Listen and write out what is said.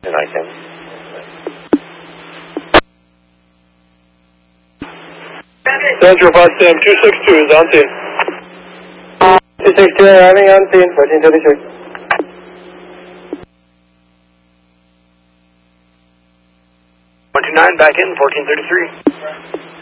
And I can. Central Bus Sim 262 is on scene. 262 arriving on scene, 1433. 129 back in, 1433.